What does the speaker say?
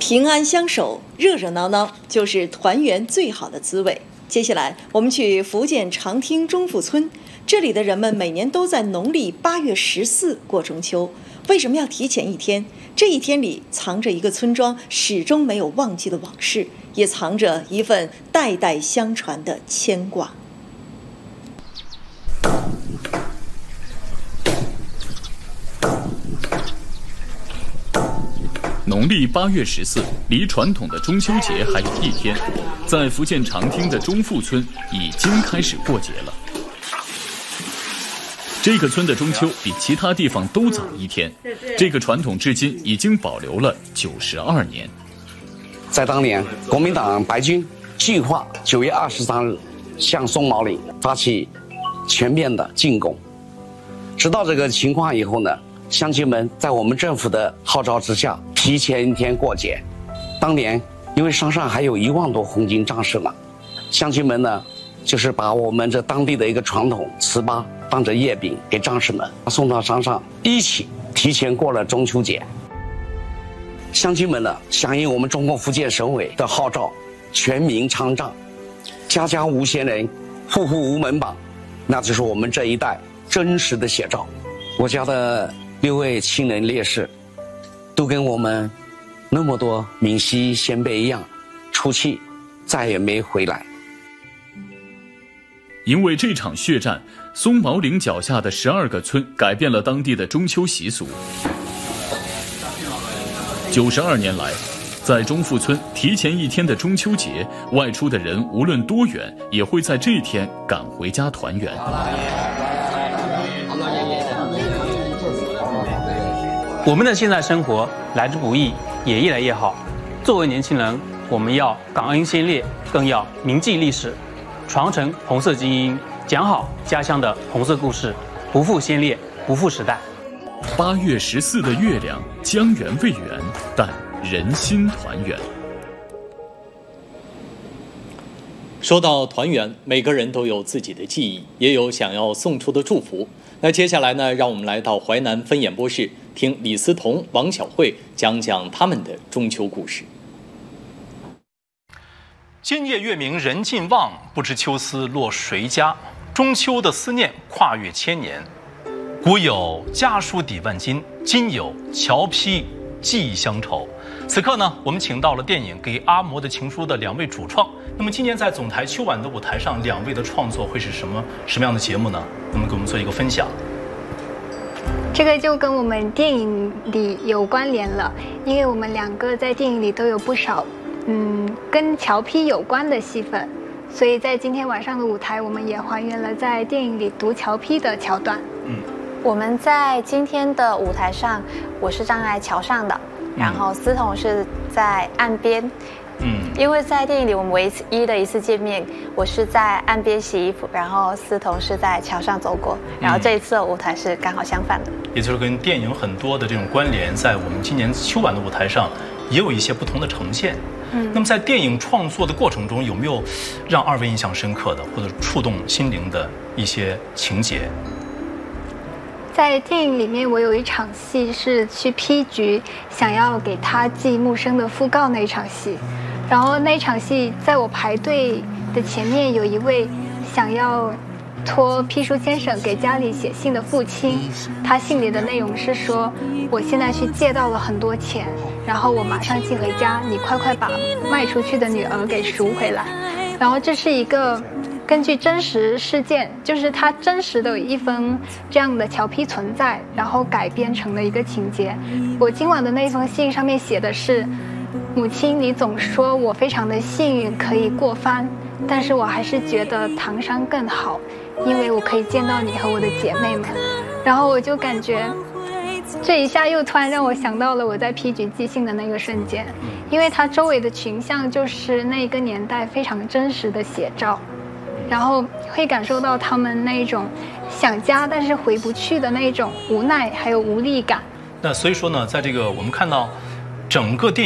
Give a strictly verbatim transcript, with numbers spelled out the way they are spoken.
平安相守，热热闹闹，就是团圆最好的滋味。接下来，我们去福建长汀中富村，这里的人们每年都在农历八月十四过中秋。为什么要提前一天？这一天里藏着一个村庄始终没有忘记的往事，也藏着一份代代相传的牵挂。 农历八月十四，离传统的中秋节还有一天，在福建长汀的中富村已经开始过节了。这个村的中秋比其他地方都早一天，这个传统至今已经保留了九十二年。 在当年，国民党白军计划九月二十三日向松毛岭发起全面的进攻。知道这个情况以后呢，乡亲们在我们政府的号召之下，提前一天过节。当年因为山上还有一万多红军战士嘛，乡亲们呢，就是把我们这当地的一个传统糍粑当着月饼给战士们送到山上，一起提前过了中秋节。乡亲们呢，响应我们中共福建省委的号召，全民参战，家家无闲人，户户无门板，那就是我们这一代真实的写照。我家的六位亲人烈士，都跟我们那么多闽西先辈一样，出去再也没回来。 因为这场血战，松毛岭脚下的十二个村改变了当地的中秋习俗。九十二年来，在中富村提前一天的中秋节，外出的人无论多远，也会在这天赶回家团圆。 我们的现在生活来之不易，也越来越好。作为年轻人，我们要感恩先烈，更要铭记历史，传承红色基因，讲好家乡的红色故事，不负先烈，不负时代。 八月十四的月亮，江圆未圆，但人心团圆。 说到团圆，每个人都有自己的记忆，也有想要送出的祝福。那接下来呢，让我们来到淮南分演播室，听李思彤、王晓慧讲讲他们的中秋故事。 今夜月明人尽望，不知秋思落谁家。中秋的思念跨越千年，古有家书抵万金，今有桥批寄乡愁。此刻呢，我们请到了电影《给阿嬷的情书》的两位主创。那么今年在总台秋晚的舞台上，两位的创作会是什么什么样的节目呢？那么给我们做一个分享。 这个就跟我们电影里有关联了，因为我们两个在电影里都有不少嗯跟桥批有关的戏份，所以在今天晚上的舞台，我们也还原了在电影里读桥批的桥段。 嗯， 我们在今天的舞台上，我是站在桥上的，然后思彤是在岸边。嗯，因为在电影里我们唯一的一次见面，我是在岸边洗衣服，然后思彤是在桥上走过，然后这一次的舞台是刚好相反的， 也就是跟电影很多的这种关联，在我们今年秋晚的舞台上也有一些不同的呈现。嗯，那么在电影创作的过程中，有没有让二位印象深刻的或者触动心灵的一些情节？ 在电影里面，我有一场戏是去批局，想要给他寄木生的讣告那一场戏。然后那场戏，在我排队的前面有一位想要托批书先生给家里写信的父亲，他信里的内容是说，我现在去借到了很多钱，然后我马上寄回家，你快快把卖出去的女儿给赎回来。然后这是一个根据真实事件，就是它真实的有一封这样的桥批存在，然后改编成了一个情节。我今晚的那封信上面写的是，母亲，你总说我非常的幸运可以过番，但是我还是觉得唐山更好，因为我可以见到你和我的姐妹们。然后我就感觉这一下又突然让我想到了我在批局寄信的那个瞬间，因为它周围的群像就是那个年代非常真实的写照，然后会感受到他们那种想家但是回不去的那种无奈还有无力感。 那所以说呢，在这个我们看到整个电影